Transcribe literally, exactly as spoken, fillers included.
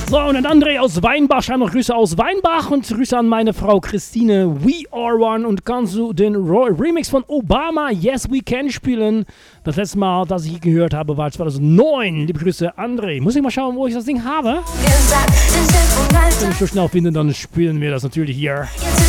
So, und dann André aus Weinbach, schreibt noch Grüße aus Weinbach und Grüße an meine Frau Christine. We Are One, und kannst du den Ro- Remix von Obama Yes We Can spielen? Das letzte Mal, das ich gehört habe, war zweitausendneun. Liebe Grüße, André. Muss ich mal schauen, wo ich das Ding habe? Wenn ich so schnell finde, dann spielen wir das natürlich hier.